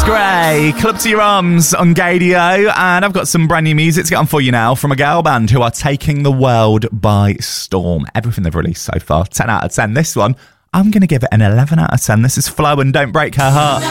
Gray, Club to Your Arms on Gadio, and I've got some brand new music to get on for you now from a girl band who are taking the world by storm. Everything they've released so far, 10 out of 10. This one, I'm going to give it an 11 out of 10. This is Flo and Don't Break Her Heart.